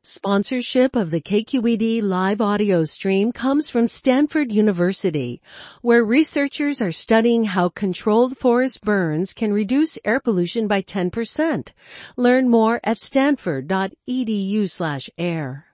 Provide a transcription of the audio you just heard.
Sponsorship of the KQED live audio stream comes from Stanford University, where researchers are studying how controlled forest burns can reduce air pollution by 10%. Learn more at stanford.edu/air.